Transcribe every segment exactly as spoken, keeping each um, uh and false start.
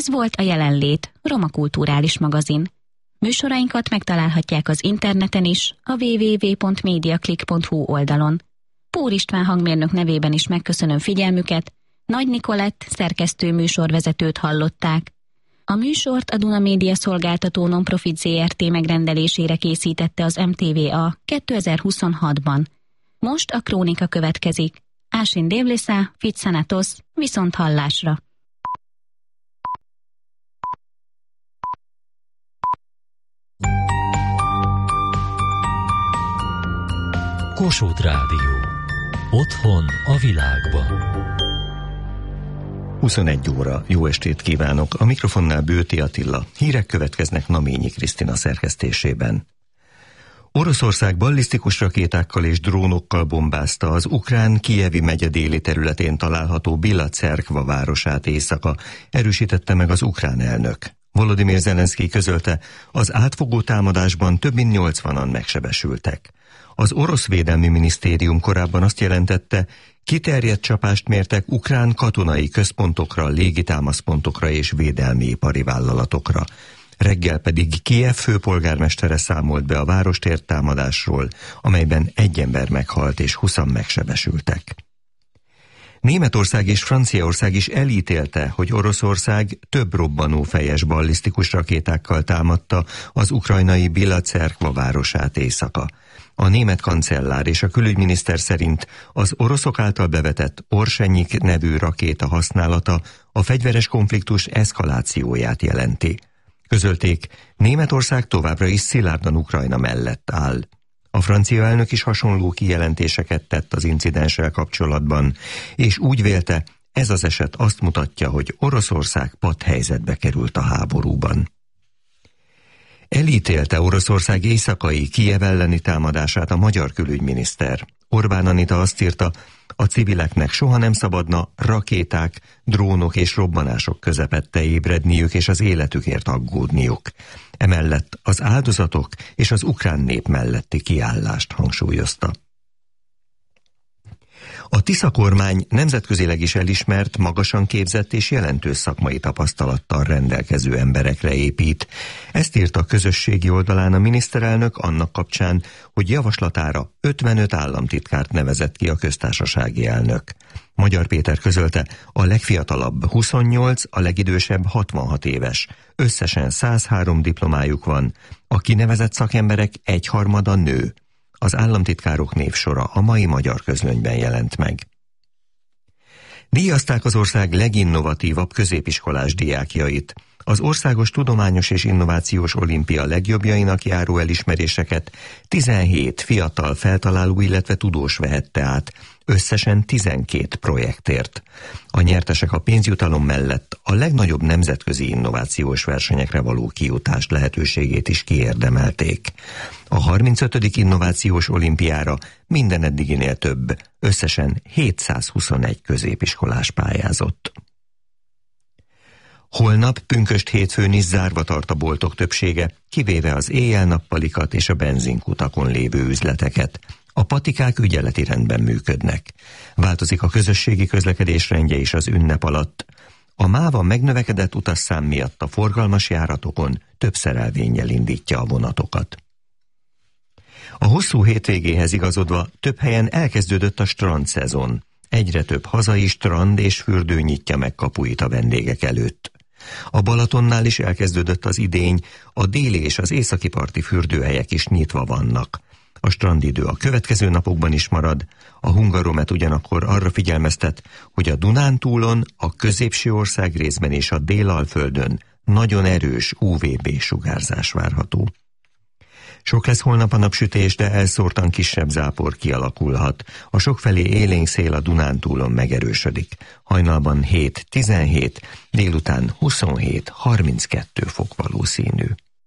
Ez volt a Jelenlét, Roma Kulturális Magazin. Műsorainkat megtalálhatják az interneten is, a double-u double-u double-u pont mediaclick pont hu oldalon. Pór István hangmérnök nevében is megköszönöm figyelmüket, Nagy Nikolett szerkesztő műsorvezetőt hallották. A műsort a Duna Média Szolgáltató Nonprofit zé er té megrendelésére készítette az em té vé á kétezer-huszonhatban. Most a krónika következik. Ásin Dévlésá, Fitszanatosz, viszont hallásra. Kossuth Rádió. Otthon a világban. huszonegy óra. Jó estét kívánok! A mikrofonnál Bőti Attila. Hírek következnek Naményi Krisztina szerkesztésében. Oroszország ballisztikus rakétákkal és drónokkal bombázta az ukrán Kijevi megye déli területén található Bila-Cerkva városát éjszaka, erősítette meg az ukrán elnök. Volodymyr Zelenszkij közölte, az átfogó támadásban több mint nyolcvanan megsebesültek. Az orosz védelmi minisztérium korábban azt jelentette, kiterjedt csapást mértek ukrán katonai központokra, légitámaszpontokra és védelmi ipari vállalatokra. Reggel pedig Kijev főpolgármestere számolt be a várostért támadásról, amelyben egy ember meghalt és húszan megsebesültek. Németország és Franciaország is elítélte, hogy Oroszország több robbanófejes ballisztikus rakétákkal támadta az ukrajnai Bila-Cerkva városát éjszaka. A német kancellár és a külügyminiszter szerint az oroszok által bevetett Orsenyik nevű rakéta használata a fegyveres konfliktus eszkalációját jelenti. Közölték, Németország továbbra is szilárdan Ukrajna mellett áll. A francia elnök is hasonló kijelentéseket tett az incidenssel kapcsolatban, és úgy vélte, ez az eset azt mutatja, hogy Oroszország patthelyzetbe került a háborúban. Elítélte Oroszország éjszakai Kijev elleni támadását a magyar külügyminiszter. Orbán Anita azt írta, a civileknek soha nem szabadna rakéták, drónok és robbanások közepette ébredniük és az életükért aggódniuk. Emellett az áldozatok és az ukrán nép melletti kiállást hangsúlyozta. A Tisza kormány nemzetközileg is elismert, magasan képzett és jelentős szakmai tapasztalattal rendelkező emberekre épít. Ezt írta a közösségi oldalán a miniszterelnök annak kapcsán, hogy javaslatára ötvenöt államtitkárt nevezett ki a köztársasági elnök. Magyar Péter közölte, a legfiatalabb huszonnyolc, a legidősebb hatvanhat éves. Összesen száz három diplomájuk van. A kinevezett szakemberek egyharmada nő. Az államtitkárok névsora a mai Magyar Közlönyben jelent meg. Díjazták az ország leginnovatívabb középiskolás diákjait. Az Országos Tudományos és Innovációs Olimpia legjobbjainak járó elismeréseket tizenhét fiatal feltaláló, illetve tudós vehette át, összesen tizenkét projektért. A nyertesek a pénzjutalom mellett a legnagyobb nemzetközi innovációs versenyekre való kijutást lehetőségét is kiérdemelték. A harmincötödik innovációs olimpiára minden eddiginél több, összesen hétszázhuszonegy középiskolás pályázott. Holnap pünkösd hétfőn is zárva tart a boltok többsége, kivéve az éjjel-nappalikat és a benzinkutakon lévő üzleteket. A patikák ügyeleti rendben működnek. Változik a közösségi közlekedés rendje is az ünnep alatt. A máva megnövekedett utasszám miatt a forgalmas járatokon több szerelvénnyel indítja a vonatokat. A hosszú hétvégéhez igazodva több helyen elkezdődött a strandszezon. Egyre több hazai strand és fürdő nyitja meg kapuit a vendégek előtt. A Balatonnál is elkezdődött az idény, a déli és az északi parti fürdőhelyek is nyitva vannak. A strandidő a következő napokban is marad, a Hungaromet ugyanakkor arra figyelmeztet, hogy a Dunántúlon, a középső ország részben és a Délalföldön nagyon erős ú vé bé sugárzás várható. Sok lesz holnap a napsütés, de elszórtan kisebb zápor kialakulhat. A sokfelé élénk szél a Dunántúlon megerősödik. Hajnalban hét-tizenhét, délután huszonhét-harminckettő fok valószínű.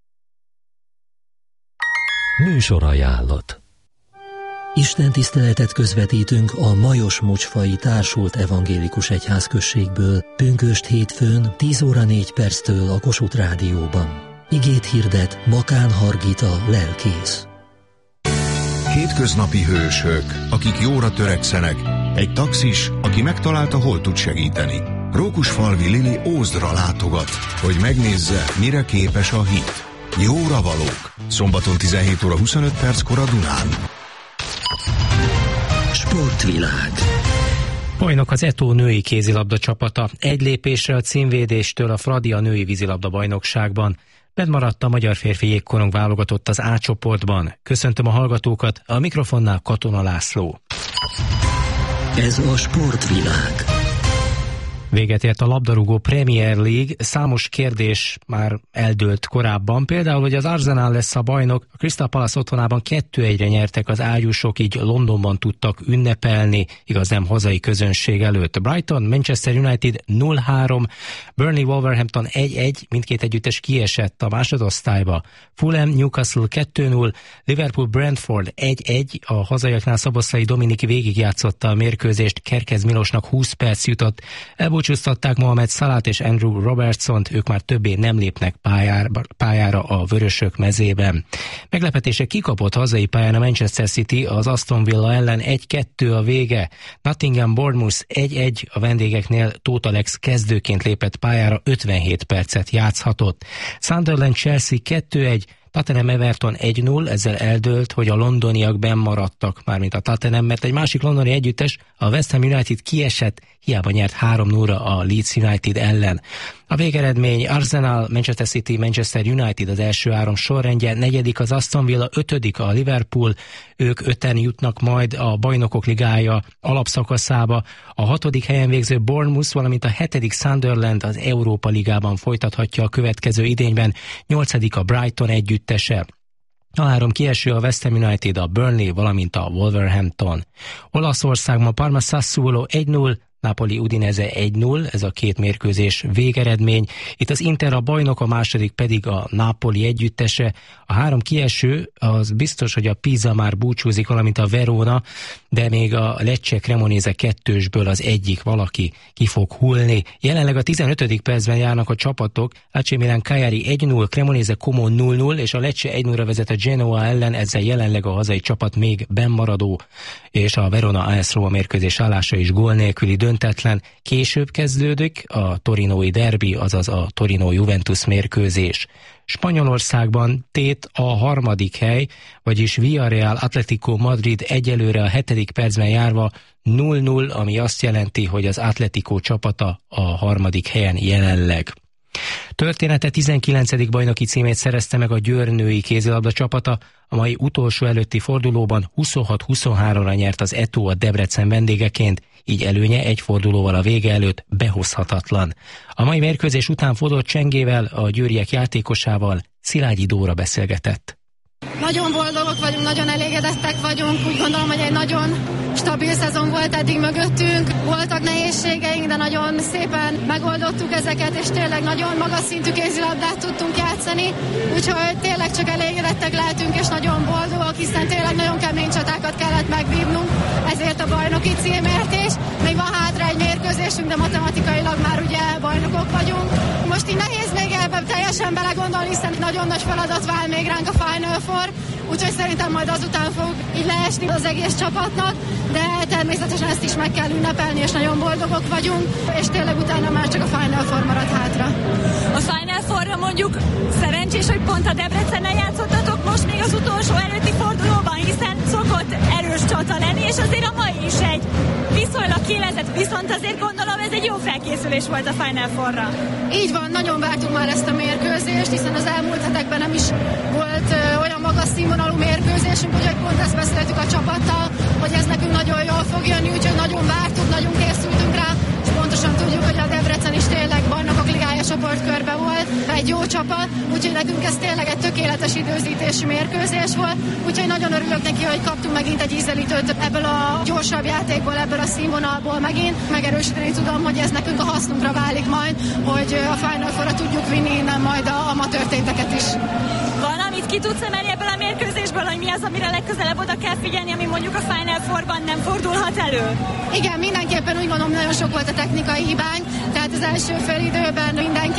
Műsorajánlat. Isten tiszteletet közvetítünk a Majos Mocsfai Társult Evangélikus Egyházközségből pünkösd hétfőn tíz óra négy perctől a Kossuth Rádióban. Igét hirdet Makán Hargita lelkész. Hétköznapi hősök, akik jóra törekszenek, egy taxis, aki megtalálta, hol tud segíteni. Rókusfalvi Lili Ózdra látogat, hogy megnézze, mire képes a hit. Jóra valók. Szombaton tizenhét óra huszonöt perckor a Dunán. Sportvilág. Bajnok az Eto női kézilabda csapata. Egy lépésre a címvédéstől a Fradi a női vízilabda bajnokságban. Bent maradt a magyar férfi jégkorong válogatott az A csoportban. Köszöntöm a hallgatókat, a mikrofonnál Katona László. Ez a Sportvilág. Véget ért a labdarúgó Premier League, számos kérdés már eldőlt korábban, például, hogy az Arsenal lesz a bajnok, a Crystal Palace otthonában kettő egyre nyertek az ágyúsok, így Londonban tudtak ünnepelni, igaz nem hazai közönség előtt. Brighton, Manchester United null három, Burnley, Wolverhampton egy egy, mindkét együttes kiesett a másodosztályba. Fulham, Newcastle kettő null, Liverpool, Brentford egy egy, a hazaiaknál Szoboszlai Dominik végigjátszotta a mérkőzést, Kerkez Milosnak húsz perc jutott, elbúcsúztatták Mohamed Salát és Andrew Robertsont, ők már többé nem lépnek pályára, pályára a vörösök mezében. Meglepetése kikapott hazai pályán a Manchester City, az Aston Villa ellen egy kettő a vége. Nottingham Bournemouth egy egy, a vendégeknél Tóth Alex kezdőként lépett pályára, ötvenhét percet játszhatott. Sunderland Chelsea kettő egy, Tottenham Everton egy null, ezzel eldőlt, hogy a londoniak benn maradtak, mármint a Tottenham, mert egy másik londoni együttes, a West Ham United kiesett, hiába nyert három nullra a Leeds United ellen. A végeredmény Arsenal, Manchester City, Manchester United az első három sorrendje, negyedik az Aston Villa, ötödik a Liverpool, ők öten jutnak majd a Bajnokok Ligája alapszakaszába, a hatodik helyen végző Bournemouth, valamint a hetedik Sunderland az Európa Ligában folytathatja a következő idényben, nyolcadik a Brighton együttese. A három kieső a West Ham United, a Burnley, valamint a Wolverhampton. Olaszországban Parma Sassuolo egy null, Napoli Udinese egy null, ez a két mérkőzés végeredmény. Itt az Inter a bajnok, a második pedig a Napoli együttese. A három kieső, az biztos, hogy a Pisa már búcsúzik, valamint a Verona, de még a Lecce Cremonese kettősből az egyik valaki ki fog hullni. Jelenleg a tizenötödik percben járnak a csapatok, á cé Milan Cagliari egy null, Cremonese Como null null, és a Lecce egy nullra vezet a Genoa ellen, ezzel jelenleg a hazai csapat még bennmaradó, és a Verona á es Roma mérkőzés állása is gól nélküli döntetlen. Később kezdődik a torinói derbi, azaz a Torino-Juventus mérkőzés. Spanyolországban tét a harmadik hely, vagyis Villarreal Atlético Madrid egyelőre a hetedik percben járva null null, ami azt jelenti, hogy az Atlético csapata a harmadik helyen jelenleg. Története tizenkilencedik bajnoki címét szerezte meg a Győr női kézilabda csapata, a mai utolsó előtti fordulóban huszonhat huszonháromra nyert az Eto a Debrecen vendégeként, így előnye egy fordulóval a vége előtt behozhatatlan. A mai mérkőzés után Fodor Csengével, a győriek játékosával Szilágyi Dóra beszélgetett. Nagyon boldogok vagyunk, nagyon elégedettek vagyunk, úgy gondolom, hogy egy nagyon stabil szezon volt eddig mögöttünk. Voltak nehézségeink, de nagyon szépen megoldottuk ezeket, és tényleg nagyon magas szintű kézilabdát tudtunk játszani, úgyhogy tényleg csak elégedettek lehetünk, és nagyon boldogok, hiszen tényleg nagyon kemény csatákat kellett megvívnunk, ezért a bajnoki címért is. Még van hátra egy mérkőzésünk, de matematikailag már ugye bajnokok vagyunk. Most így nehéz még ebben teljesen belegondolni, hiszen nagyon nagy feladat vár még ránk a Final Four, úgyhogy szerintem majd azután fog így leesni az egész csapatnak, de természetesen ezt is meg kell ünnepelni, és nagyon boldogok vagyunk, és tényleg utána már csak a Final Four marad hátra. A Final Fourra mondjuk szerencsés, hogy pont a Debrecennel játszottatok most még az utolsó előtti fordulóban, hiszen szokott erős csata lenni, és azért a mai is egy viszonylag kiélezett, viszont azért gondolom ez egy jó felkészülés volt a Final Fourra. Így van, nagyon vártuk már ezt a mérkőzést, hiszen az elmúlt hetekben nem is volt ö, olyan magas színvonalú mérkőzésünk, úgyhogy pont ezt beszéltük a csapattal, hogy ez nekünk nagyon jól fog jönni, úgyhogy nagyon vártuk, nagyon készültünk rá, és pontosan tudjuk, hogy a Debrecen is tényleg bajnokok ligája csoportkörbe volt, egy jó csapat, úgyhogy nekünk ez tényleg egy tökéletes időzítési mérkőzés volt, úgyhogy nagyon örülök neki, hogy kaptunk megint egy ízelítőt ebből a gyorsabb játékból, ebből a színvonalból megint. Megerősíteni tudom, hogy ez nekünk a hasznunkra válik majd, hogy a Final Fourra tudjuk vinni innen majd a amatőr téteket is. Van, amit ki tudsz emelni ebből a mérkőzésből, hogy mi az, amire legközelebb oda kell figyelni, ami mondjuk a Final Fourban nem fordulhat elő? Igen, mindenképpen úgy gondolom, nagyon sok volt a technikai hibánk, tehát az első fél időben mindenképpen beszéltünk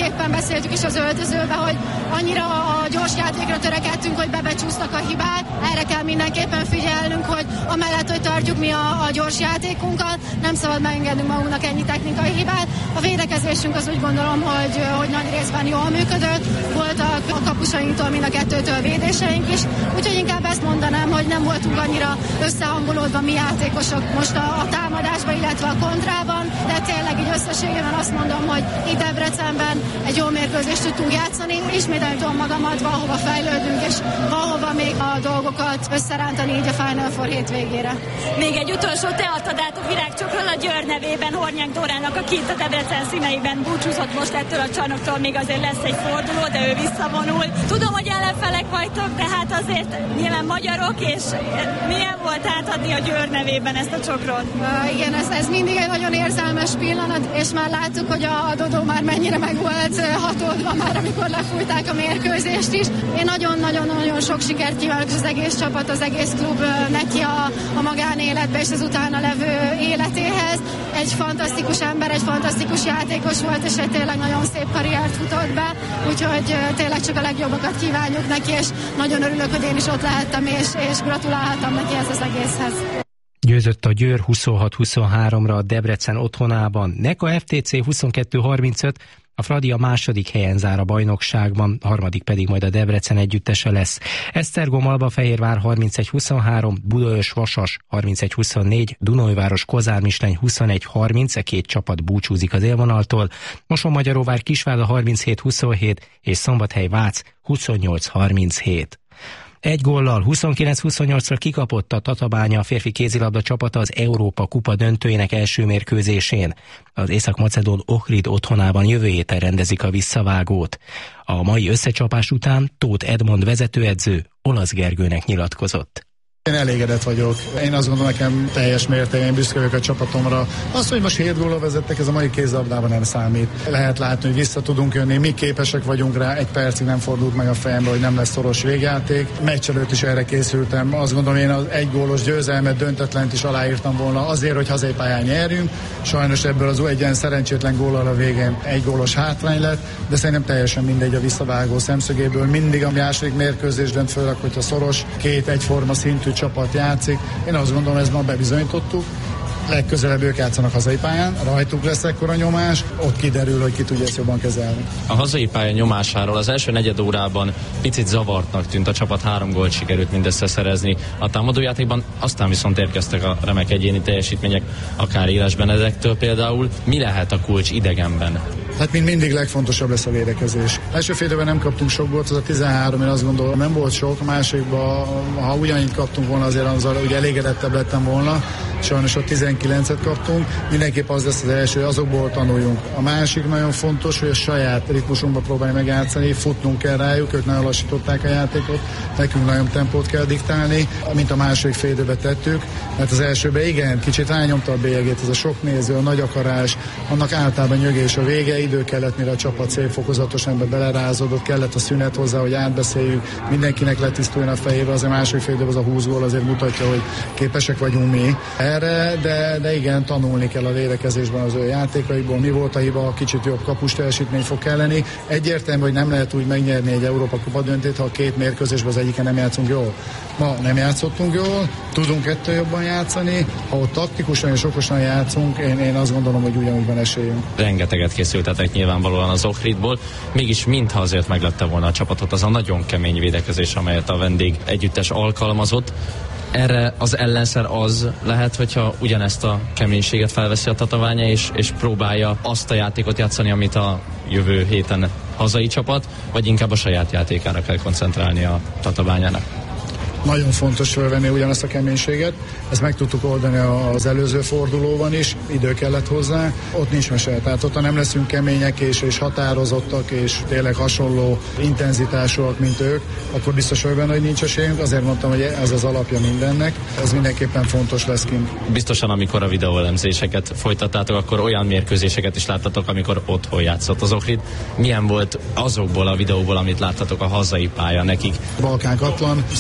megbeszéltük is az öltözőbe, hogy annyira a gyors játékra törekedtünk, hogy bebecsúsztak a hibát. Erre kell mindenképpen figyelnünk, hogy amellett, hogy tartjuk mi a, a gyors játékunkat, nem szabad megengednünk magunknak ennyi technikai hibát. A védekezésünk az úgy gondolom, hogy, hogy nagy részben jól működött. Voltak a kapusainktól mind a kettőtől védéseink is, úgyhogy inkább ezt mondanám, hogy nem voltunk annyira összehangolódva mi játékosok most a, a támadásban, illetve a kontrában, de tényleg így összességében azt mondom, hogy itt Debrecenben egy jó mérkőzést tudtunk játszani, ismételni tudom magamat, valahova fejlődünk, és valahova még a dolgokat összerántani így a Final Four hétvégére. Még egy utolsó, te adtad át a virágcsokrot a Győr nevében Hornyák Dórának, aki itt a Debrecen színeiben búcsúzott most ettől a csarnoktól, még azért lesz egy forduló, de ő visszavonul. Tudom, hogy ellenfelek vagytok, de hát azért nyilván magyarok, és milyen volt átadni a Győr nevében ezt a csokrot? Uh, igen, ez, ez mindig egy nagyon érzelmes pillanat, és már láttuk, hogy a Dodó már mennyire meg volt hatódva már, amikor lefújták a mérkőzést is. Én nagyon-nagyon-nagyon sok sikert kívánok az egész csapat, az egész klub neki a, a magánéletbe és az utána levő életéhez. Egy fantasztikus ember, egy fantasztikus játékos volt, és egy tényleg nagyon szép karriert futott be, úgyhogy tényleg csak a legjobbakat kívánjuk neki, és nagyon örülök, hogy én is ott lehettem, és, és gratulálhattam neki ez az egészhez. Győzött a Győr huszonhat huszonháromra a Debrecen otthonában, Neka ef té cé huszonkettő harmincöt, a Fradi a második helyen zár a bajnokságban, a harmadik pedig majd a Debrecen együttese lesz. Esztergom Albafehérvár harmincegy huszonhárom, Budaörs Vasas harmincegy huszonnégy, Dunajváros Kozár Misleny huszonegy harminc, e két csapat búcsúzik az élvonaltól, Mosonmagyaróvár Kisvárda harminchét huszonhét és Szombathely Vác huszonnyolc harminchét. Egy góllal huszonkilenc huszonnyolcra kikapott a Tatabánya a férfi kézilabda csapata az Európa kupa döntőjének első mérkőzésén. Az észak-macedón Ohrid otthonában jövő héten rendezik a visszavágót. A mai összecsapás után Tóth Edmond vezetőedző Olasz Gergőnek nyilatkozott. Én elégedett vagyok. Én azt gondolom, nekem teljes mértékben büszke vagyok a csapatomra. Azt, hogy most hét góllal vezettek, ez a mai kézilabdában nem számít. Lehet látni, hogy vissza tudunk jönni, mi képesek vagyunk rá, egy percig nem fordult meg a fejembe, hogy nem lesz szoros végjáték. Meccs előtt is erre készültem. Azt gondolom, én az egy gólos győzelmet, döntetlent is aláírtam volna azért, hogy hazai pályán nyerjünk. Sajnos ebből az egy ilyen szerencsétlen góllal a végén egy gólos hátrány lett, de szerintem teljesen mindegy a visszavágó szemszögéből. Mindig a második mérkőzés dönt, főleg, hogyha szoros, két egyforma szintű csapat játszik. Én azt gondolom, ezt ma bebizonyítottuk. Legközelebb ők játszanak hazai pályán, rajtuk lesz ekkora nyomás, ott kiderül, hogy ki tudja ezt jobban kezelni. A hazai pálya nyomásáról az első negyed órában picit zavartnak tűnt, a csapat három gólt sikerült mindössze szerezni. A támadójátékban aztán viszont érkeztek a remek egyéni teljesítmények, akár Éles Benedektől például. Mi lehet a kulcs idegenben? Hát mint mindig legfontosabb lesz a védekezés. Első fél időben nem kaptunk sok gólt, az a tizenhárom, én azt gondolom, nem volt sok, a másikban, ha ugyanannyit kaptunk volna, azért azzal ugye elégedettebb lettem volna. Sajnos a tizenkilencet kaptunk, mindenképp az lesz az első, azokból tanuljunk. A másik nagyon fontos, hogy a saját ritmusunkba próbálj megjátszani, futnunk kell rájuk, ők nagyon lassították a játékot, nekünk nagyon tempót kell diktálni, mint a második fél időben tettük, mert az elsőben igen, kicsit rányomta a bélyegét, ez a sok néző, a nagy akarás, annak általában nyögés a vége, idő kellett, mire a csapat szép fokozatosan be belerázódott, kellett a szünet hozzá, hogy átbeszéljük, mindenkinek letisztuljon a fejébe, az a második fél időben az a húsz gól azért mutatja, hogy képesek vagyunk mi erre, de, de igen, tanulni kell a védekezésben az ő játékaikból, mi volt a hiba, kicsit jobb kapus teljesítmény fog kelleni. Egyértelmű, hogy nem lehet úgy megnyerni egy Európa kupa döntőt, ha a két mérkőzésben az egyiken nem játszunk jól. Ma nem játszottunk jól, tudunk ettől jobban játszani, ha ott taktikusan és okosan játszunk, én, én azt gondolom, hogy ugyanúgy van esélyünk. Rengeteget készültetek nyilvánvalóan az Ohridból, mégis mintha azért meglette volna a csapatot az a nagyon kemény védekezés, amelyet a vendég együttes alkalmazott. Erre az ellenszer az lehet, hogyha ugyanezt a keménységet felveszi a Tatabánya, és, és próbálja azt a játékot játszani, amit a jövő héten hazai csapat, vagy inkább a saját játékára kell koncentrálni a Tatabányának. Nagyon fontos felvenni ugyanazt a keménységet, ezt meg tudtuk oldani az előző fordulóban is, idő kellett hozzá, ott nincs mese, tehát ott nem leszünk kemények és, és határozottak és tényleg hasonló intenzitásúak, mint ők, akkor biztos vagy benne, hogy nincs esélyünk, azért mondtam, hogy ez az alapja mindennek, ez mindenképpen fontos lesz kint. Biztosan, amikor a videóelemzéseket folytattátok, akkor olyan mérkőzéseket is láttatok, amikor otthon játszott az Ohrid. Milyen volt azokból a videóból, amit láttatok a hazai pálya nekik? Balkán Katlan, szerintem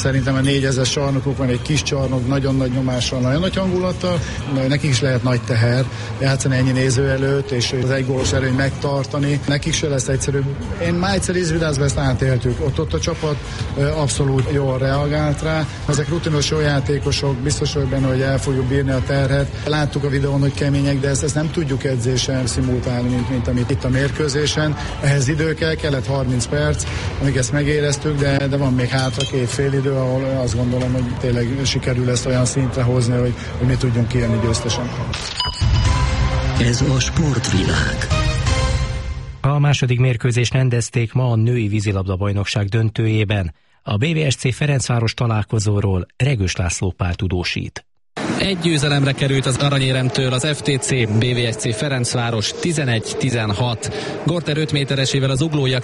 négyezres csarnokuk van, egy kis csarnok, nagyon nagy nyomással, nagyon nagy hangulattal, nekik is lehet nagy teher játszani ennyi néző előtt, és az egy gólos erőny megtartani. Nekik se lesz egyszerűbb. Én már egyszer Izvidázban ezt átéltük. Ott, ott a csapat abszolút jól reagált rá. Ezek rutinos jó játékosok, biztos vagyok benne, hogy el fogjuk bírni a terhet. Láttuk a videón, hogy kemények, de ezt, ezt nem tudjuk edzésen szimultálni, mint, mint amit itt a mérkőzésen. Ehhez idő kell, kellett harminc perc, amíg ezt megéreztük, de, de van még hátra két fél idő, ahol azt gondolom, hogy tényleg sikerül ezt olyan szintre hozni, hogy, hogy mi tudjunk kijönni győztesen. Ez a sportvilág. A második mérkőzést rendezték ma a női vízilabda-bajnokság döntőjében. A bé vé es cé Ferencváros találkozóról Regős László Pál tudósít. Egy győzelemre került az aranyéremtől az ef té cé, bé vé es cé Ferencváros tizenegy tizenhat. Gorter öt méteresével az uglóiak